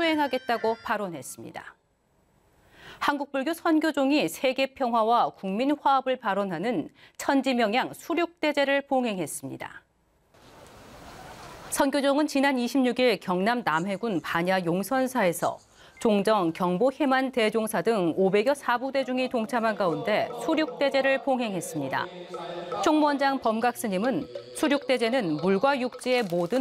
수행하겠다고 발언했습니다. 한국불교 선교종이 세계 평화와 국민 화합을 발언하는 천지명양 수륙대제를 봉행했습니다. 선교종은 지난 26일 경남 남해군 반야 용선사에서 종정, 경보, 해만 대종사 등 500여 사부대 중이 동참한 가운데 수륙대제를 봉행했습니다. 총무원장 범각 스님은 수륙대제는 물과 육지의 모든